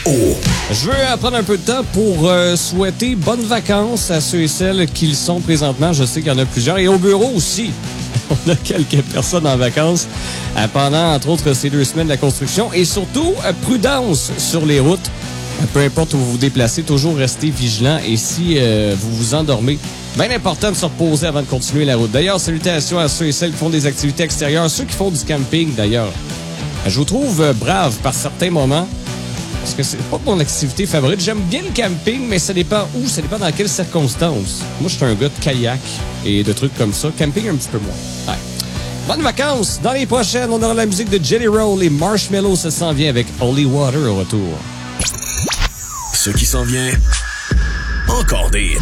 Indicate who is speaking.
Speaker 1: Je veux prendre un peu de temps pour souhaiter bonnes vacances à ceux et celles qui le sont présentement. Je sais qu'il y en a plusieurs. Et au bureau aussi. On a quelques personnes en vacances pendant, entre autres, ces 2 semaines de la construction. Et surtout, prudence sur les routes. Peu importe où vous vous déplacez, toujours restez vigilant. Et si vous vous endormez, bien important de se reposer avant de continuer la route. D'ailleurs, salutations à ceux et celles qui font des activités extérieures, ceux qui font du camping d'ailleurs. Je vous trouve brave par certains moments. Parce que c'est pas mon activité favorite. J'aime bien le camping, mais ça dépend où, ça dépend dans quelles circonstances. Moi, je suis un gars de kayak et de trucs comme ça. Camping, un petit peu moins. Ouais. Bonnes vacances! Dans les prochaines, on aura la musique de Jelly Roll et Marshmallow. Ça s'en vient avec Holy Water au retour.
Speaker 2: Ce qui s'en vient, encore des